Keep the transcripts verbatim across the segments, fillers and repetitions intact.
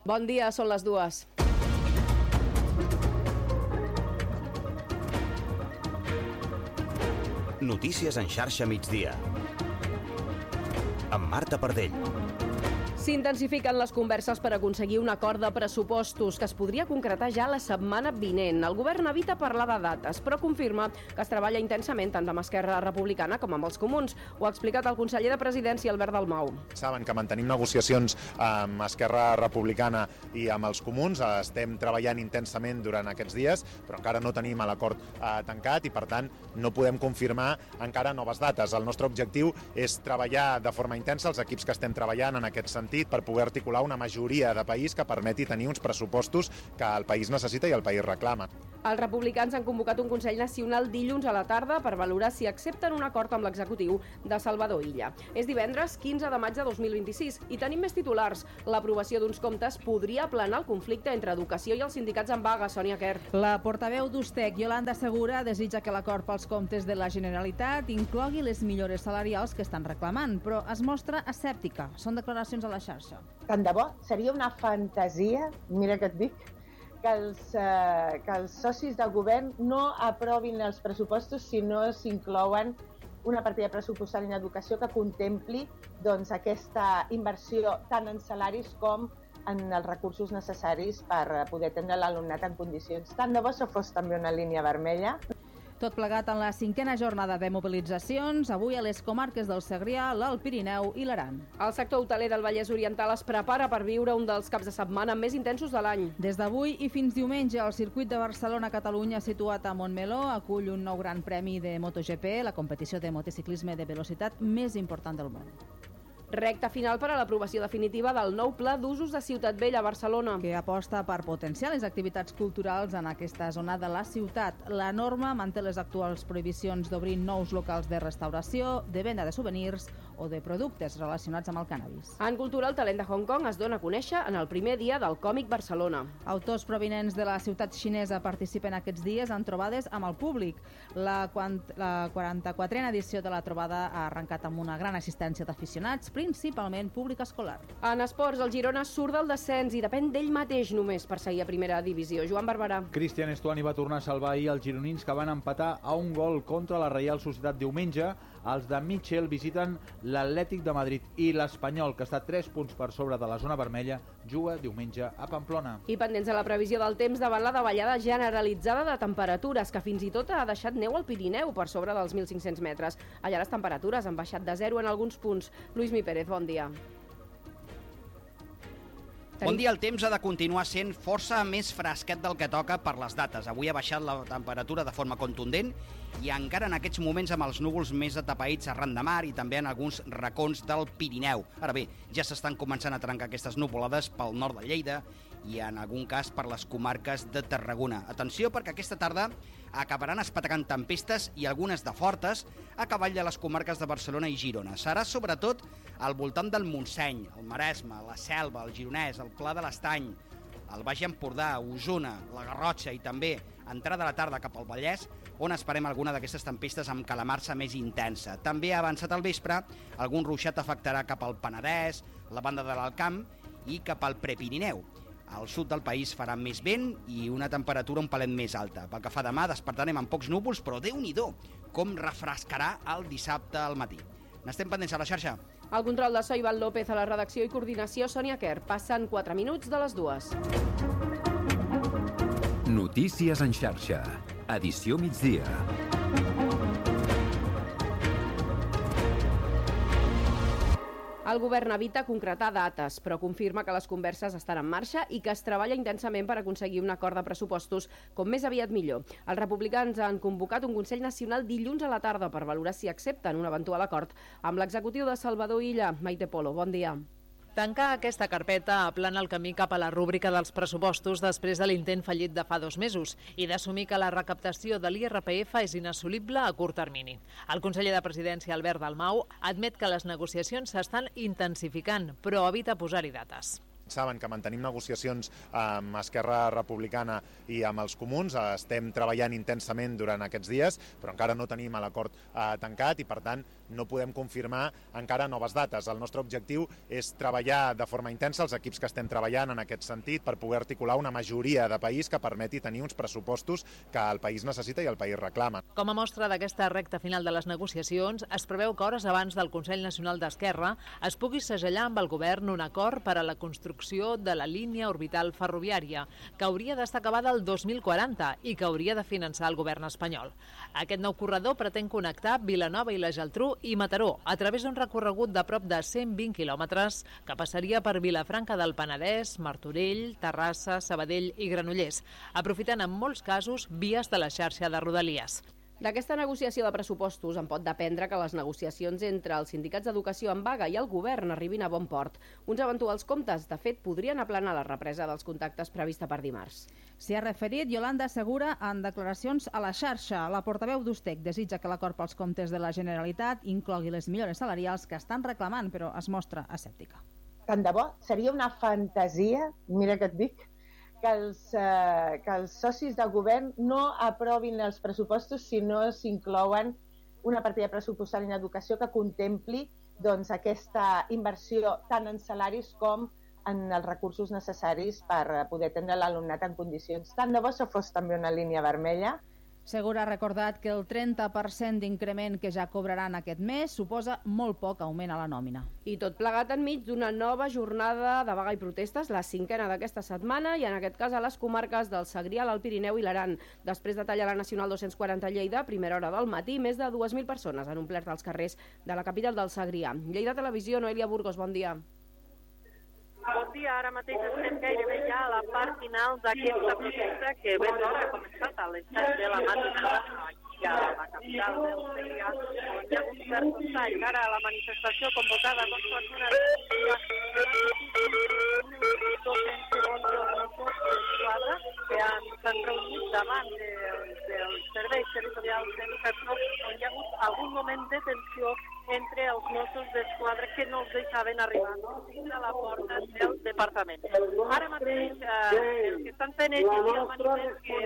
Bon dia, són les dues. Notícies en xarxa migdia. Amb Marta Pardell. S'intensifiquen les converses per aconseguir un acord de pressupostos que es podria concretar ja la setmana vinent. El govern evita parlar de dates, però confirma que es treballa intensament tant amb Esquerra Republicana com amb els comuns. Ho ha explicat el conseller de Presidència, Albert Dalmau. Saben que mantenim negociacions amb Esquerra Republicana i amb els comuns. Estem treballant intensament durant aquests dies, però encara no tenim l'acord eh, tancat i, per tant, no podem confirmar encara noves dates. El nostre objectiu és treballar de forma intensa, els equips que estem treballant en aquest sentit, per poder articular una majoria de país que permeti tenir uns pressupostos que el país necessita i el país reclama. Els republicans han convocat un Consell Nacional dilluns a la tarda per valorar si accepten un acord amb l'executiu de Salvador Illa. És divendres quinze de maig de dos mil vint-i-sis i tenim més titulars. L'aprovació d'uns comptes podria aplanar el conflicte entre educació i els sindicats en vaga. Sònia Quer. La portaveu d'Ustec, Yolanda Segura, desitja que l'acord pels comptes de la Generalitat inclogui les millores salarials que estan reclamant, però es mostra escèptica. Són declaracions a la xarxa. Tant de bo, seria una fantasia, mira que et dic, que els, eh, que els socis del govern no aprovin els pressupostos si no s'inclouen una partida pressupostària en educació que contempli doncs, aquesta inversió tant en salaris com en els recursos necessaris per poder atendre l'alumnat en condicions. Tant de bo això fos també una línia vermella. Tot plegat en la cinquena jornada de mobilitzacions, avui a les comarques del Segrià, l'Alt Pirineu i l'Aran. El sector hoteler del Vallès Oriental es prepara per viure un dels caps de setmana més intensos de l'any. Des d'avui i fins diumenge, el circuit de Barcelona-Catalunya situat a Montmeló acull un nou gran premi de MotoGP, la competició de motociclisme de velocitat més important del món. Recta final per a l'aprovació definitiva del nou pla d'usos de Ciutat Vella a Barcelona, que aposta per potenciar les activitats culturals en aquesta zona de la ciutat. La norma manté les actuals prohibicions d'obrir nous locals de restauració, de venda de souvenirs o de productes relacionats amb el cànnabis. En cultura, el talent de Hong Kong es dona a conèixer en el primer dia del Còmic Barcelona. Autors provinents de la ciutat xinesa participen aquests dies en trobades amb el públic. La, la quaranta-quatrena edició de la trobada ha arrencat amb una gran assistència d'aficionats, principalment públic escolar. En esports, el Girona surt del descens i depèn d'ell mateix només per seguir a primera divisió. Joan Barberà. Cristian Estuani va tornar a salvar ahir els gironins que van empatar a un gol contra la Reial Societat diumenge. Els de Mitchell visiten l'Atlètic de Madrid i l'Espanyol, que està tres punts per sobre de la zona vermella, juga diumenge a Pamplona. I pendents de la previsió del temps davant la davallada generalitzada de temperatures, que fins i tot ha deixat neu al Pirineu per sobre dels mil cinc-cents metres. Allà les temperatures han baixat de zero en alguns punts. Lluís Mi Pérez, bon dia. Bon dia, el temps ha de continuar sent força més fresquet del que toca per les dates. Avui ha baixat la temperatura de forma contundent i encara en aquests moments amb els núvols més atapeïts arran de mar i també en alguns racons del Pirineu. Ara bé, ja s'estan començant a trencar aquestes nuvolades pel nord de Lleida i en algun cas per les comarques de Tarragona. Atenció, perquè aquesta tarda acabaran espatacant tempestes i algunes de fortes a cavall de les comarques de Barcelona i Girona. Serà sobretot al voltant del Montseny, el Maresme, la Selva, el Gironès, el Pla de l'Estany, el Baix Empordà, Osona, la Garrotxa i també entrada de la tarda cap al Vallès, on esperem alguna d'aquestes tempestes amb calamarsa més intensa. També ha avançat al vespre, algun ruixat afectarà cap al Penedès, la banda de l'Alt Camp i cap al Prepirineu. Al sud del país farà més vent i una temperatura un palet més alta. Pel que fa demà, despertarem amb pocs núvols, però Déu-n'hi-do, com refrescarà el dissabte al matí. N'estem pendents a la xarxa. El control de so, Ivan López, a la redacció i coordinació, Sònia Quer. Passen quatre minuts de les dues. Notícies en xarxa. Edició migdia. El govern evita concretar dates, però confirma que les converses estan en marxa i que es treballa intensament per aconseguir un acord de pressupostos com més aviat millor. Els republicans han convocat un Consell Nacional dilluns a la tarda per valorar si accepten un eventual acord amb l'executiu de Salvador Illa. Maite Polo, bon dia. Tancar aquesta carpeta aplana el camí cap a la rúbrica dels pressupostos després de l'intent fallit de fa dos mesos i d'assumir que la recaptació de l'I R P F és inassolible a curt termini. El conseller de Presidència, Albert Dalmau, admet que les negociacions s'estan intensificant, però evita posar-hi dates. saben que mantenim negociacions amb Esquerra Republicana i amb els comuns. Estem treballant intensament durant aquests dies, però encara no tenim l'acord eh, tancat i, per tant, no podem confirmar encara noves dates. El nostre objectiu és treballar de forma intensa, els equips que estem treballant en aquest sentit, per poder articular una majoria de país que permeti tenir uns pressupostos que el país necessita i el país reclama. Com a mostra d'aquesta recta final de les negociacions, es preveu que hores abans del Consell Nacional d'Esquerra es pugui segellar amb el govern un acord per a la construcció de la línia orbital ferroviària, que hauria d'estar acabada el dos mil quaranta i que hauria de finançar el govern espanyol. Aquest nou corredor pretén connectar Vilanova i la Geltrú i Mataró a través d'un recorregut de prop de cent vint quilòmetres que passaria per Vilafranca del Penedès, Martorell, Terrassa, Sabadell i Granollers, aprofitant en molts casos vies de la xarxa de Rodalies. D'aquesta negociació de pressupostos en pot dependre que les negociacions entre els sindicats d'educació en vaga i el govern arribin a bon port. Uns eventuals comptes, de fet, podrien aplanar la represa dels contactes prevista per dimarts. S'hi ha referit Yolanda Segura en declaracions a la xarxa. La portaveu d'Ustec desitja que l'acord pels comptes de la Generalitat inclogui les millores salarials que estan reclamant, però es mostra escèptica. Tant de bo, seria una fantasia, mira que et dic, que els, eh, que els socis de govern no aprovin els pressupostos si no s'inclouen una partida pressupostària en educació que contempli doncs, aquesta inversió tant en salaris com en els recursos necessaris per poder atendre l'alumnat en condicions. Tant de bo això fos també una línia vermella. Segura ha recordat que el trenta per cent d'increment que ja cobraran aquest mes suposa molt poc augment a la nòmina. I tot plegat enmig d'una nova jornada de vaga i protestes, la cinquena d'aquesta setmana, i en aquest cas a les comarques del Segrià, l'Alt Pirineu i l'Aran. Després de tallar la Nacional dos-cents quaranta a Lleida, a primera hora del matí, més de dues mil persones han omplert els carrers de la capital del Segrià. Lleida Televisió, Noelia Burgos, bon dia. Bon dia, ara mateix estem gairebé ja a la part final d'aquesta protesta que ben d'hora ha començat a les set de la matinada aquí a la capital del Segrià, on hi ha un cert tall. Ara la manifestació convocada a dos persones dos-cents segons dels Mossos d'Esquadra que s'han reunit davant de, dels serveis territorials d'educació, on hi ha hagut algun moment de tensió entre els Mossos d'Esquadra que no els deixaven arribar fins a la porta del departament. Ara mateix eh, el que estan fent és el manifest que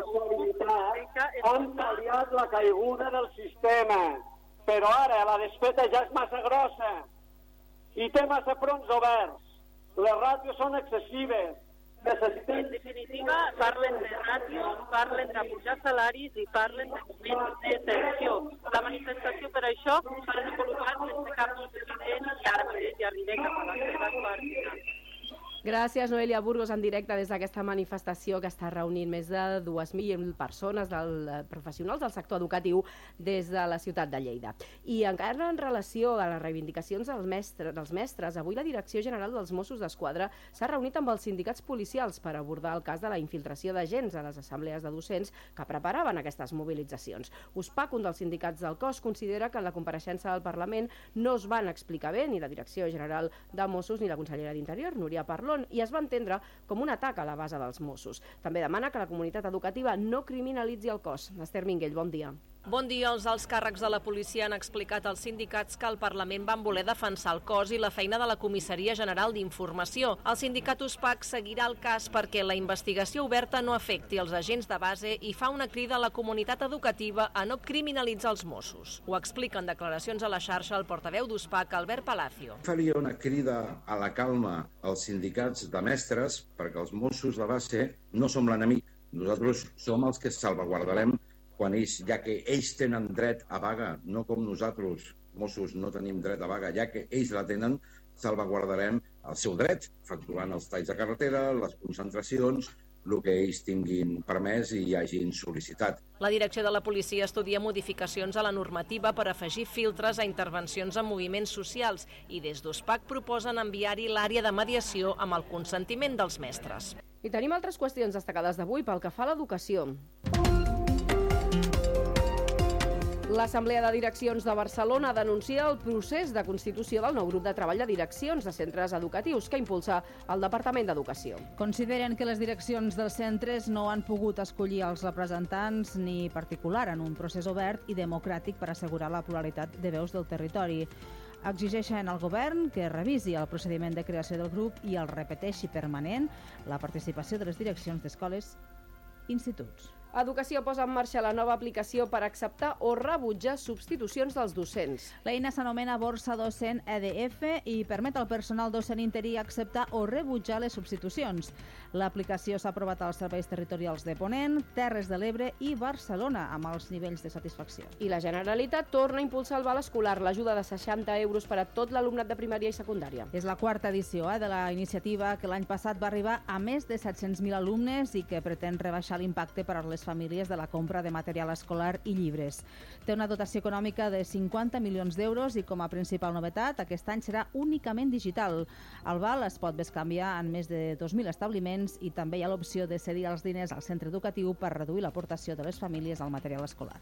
han pal·liat la caiguda del sistema, però ara la despeta ja és massa grossa i té massa fronts oberts. Les ràtios són excessives. En definitiva, parlen de ràtios, parlen de pujar salaris i parlen de moments de tensió. La manifestació per això s'ha desenvolupat sense cap incident i ara mateix ja arribem cap a les seves parts. Gràcies, Noelia Burgos, en directe des d'aquesta manifestació que està reunint més de dues mil persones del, professionals del sector educatiu des de la ciutat de Lleida. I encara en relació a les reivindicacions dels mestres, dels mestres, avui la Direcció General dels Mossos d'Esquadra s'ha reunit amb els sindicats policials per abordar el cas de la infiltració d'agents a les assemblees de docents que preparaven aquestes mobilitzacions. USPAC, un dels sindicats del cos, considera que en la compareixença del Parlament no es van explicar bé ni la Direcció General de Mossos ni la consellera d'Interior, Núria Parlon, i es va entendre com un atac a la base dels Mossos. També demana que la comunitat educativa no criminalitzi el cos. Esther Minguell, bon dia. Bon dia. Els alts càrrecs de la policia han explicat als sindicats que al Parlament van voler defensar el cos i la feina de la Comissaria General d'Informació. El sindicat USPAC seguirà el cas perquè la investigació oberta no afecti els agents de base i fa una crida a la comunitat educativa a no criminalitzar els Mossos. Ho explica en declaracions a la xarxa el portaveu d'USPAC, Albert Palacio. Faria una crida a la calma als sindicats de mestres perquè els Mossos de base no som l'enemic. Nosaltres som els que salvaguardarem quan ells, ja que ells tenen dret a vaga, no com nosaltres, Mossos, no tenim dret a vaga, ja que ells la tenen, salvaguardarem el seu dret, efectuant els talls de carretera, les concentracions, el que ells tinguin permès i hi hagin sol·licitat. La direcció de la policia estudia modificacions a la normativa per afegir filtres a intervencions en moviments socials i des d'USPAC proposen enviar-hi l'àrea de mediació amb el consentiment dels mestres. I tenim altres qüestions destacades d'avui pel que fa a l'educació. L'Assemblea de Direccions de Barcelona denuncia el procés de constitució del nou grup de treball de direccions de centres educatius que impulsa el Departament d'Educació. Consideren que les direccions dels centres no han pogut escollir els representants ni particular en un procés obert i democràtic per assegurar la pluralitat de veus del territori. Exigeixen al govern que revisi el procediment de creació del grup i el repeteixi permanent la participació de les direccions d'escoles i instituts. Educació posa en marxa la nova aplicació per acceptar o rebutjar substitucions dels docents. L'eina s'anomena Borsa Docent E D F i permet al personal docent interí acceptar o rebutjar les substitucions. L'aplicació s'ha aprovat als serveis territorials de Ponent, Terres de l'Ebre i Barcelona, amb els nivells de satisfacció. I la Generalitat torna a impulsar el val escolar, l'ajuda de seixanta euros per a tot l'alumnat de primària i secundària. És la quarta edició eh, de la iniciativa que l'any passat va arribar a més de set-cents mil alumnes i que pretén rebaixar l'impacte per a les famílies de la compra de material escolar i llibres. Té una dotació econòmica de cinquanta milions d'euros i com a principal novetat aquest any serà únicament digital. El val es pot bescanviar en més de dos mil establiments i també hi ha l'opció de cedir els diners al centre educatiu per reduir l'aportació de les famílies al material escolar.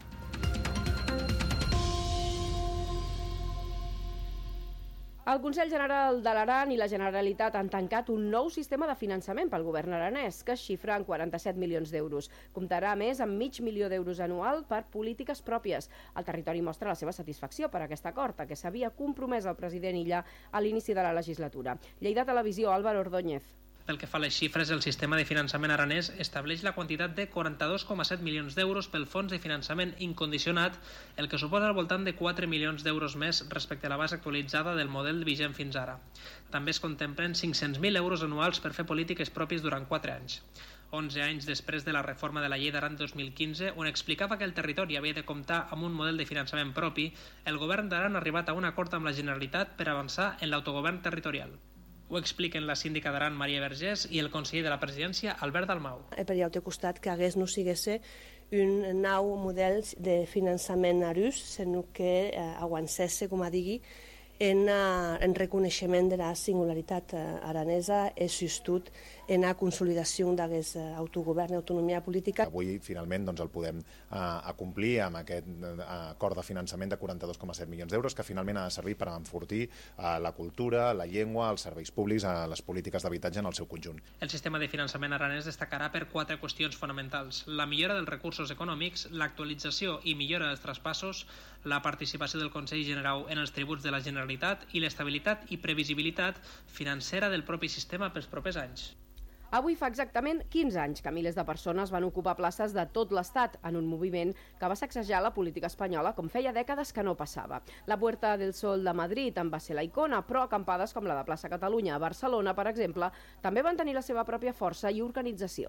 El Consell General de l'Aran i la Generalitat han tancat un nou sistema de finançament pel govern aranès, que es xifra en quaranta-set milions d'euros. Comptarà, a més, amb mig milió d'euros anual per polítiques pròpies. El territori mostra la seva satisfacció per aquest acord, a què s'havia compromès el president Illa a l'inici de la legislatura. Lleida Televisió, Álvaro Ordóñez. Pel que fa a les xifres, el sistema de finançament aranès estableix la quantitat de quaranta-dos coma set milions d'euros pel fons de finançament incondicionat, el que suposa al voltant de quatre milions d'euros més respecte a la base actualitzada del model vigent fins ara. També es contemplen cinc-cents mil euros anuals per fer polítiques pròpies durant quatre anys. onze anys després de la reforma de la llei d'Aran dos mil quinze, on explicava que el territori havia de comptar amb un model de finançament propi, el govern d'Aran ha arribat a un acord amb la Generalitat per avançar en l'autogovern territorial. Ho expliquen la síndica d'Aran, Maria Vergés, i el conseller de la presidència, Albert Dalmau. Per allà té costat que hagués no sigués un nou model de finançament arús, sinó que eh, aguancés, com a digui, en, uh, en reconeixement de la singularitat uh, aranesa i sostut en la consolidació d'aquest uh, autogovern i autonomia política. Avui, finalment, doncs, el podem uh, acomplir amb aquest uh, acord de finançament de quaranta-dos coma set milions d'euros, que finalment ha de servir per enfortir uh, la cultura, la llengua, els serveis públics, uh, les polítiques d'habitatge en el seu conjunt. El sistema de finançament aranès destacarà per quatre qüestions fonamentals: la millora dels recursos econòmics, l'actualització i millora dels traspassos, la participació del Consell General en els tributs de la Generalitat i l'estabilitat i previsibilitat financera del propi sistema pels propers anys. Avui fa exactament quinze anys que milers de persones van ocupar places de tot l'Estat en un moviment que va sacsejar la política espanyola com feia dècades que no passava. La Puerta del Sol de Madrid en va ser la icona, però acampades com la de Plaça Catalunya a Barcelona, per exemple, també van tenir la seva pròpia força i organització.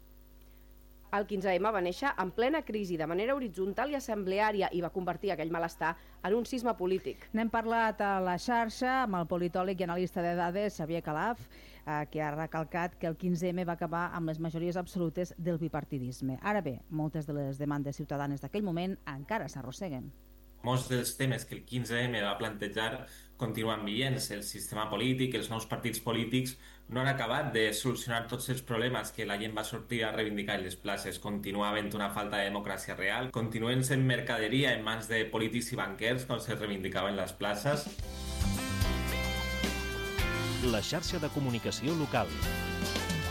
El quinze ema va néixer en plena crisi de manera horitzontal i assembleària i va convertir aquell malestar en un sisme polític. N'hem parlat a la xarxa amb el politòleg i analista de dades Xavier Calaf, eh, que ha recalcat que el quinze ema va acabar amb les majories absolutes del bipartidisme. Ara bé, moltes de les demandes ciutadanes d'aquell moment encara s'arrosseguen. Molts dels temes que el quinze ema va plantejar continuen vigents. El sistema polític, els nous partits polítics no han acabat de solucionar tots els problemes que la gent va sortir a reivindicar en les places. Continua havent una falta de democràcia real, continuen sent mercaderia en mans de polítics i banquers, com se reivindicava en les places. La xarxa de comunicació local.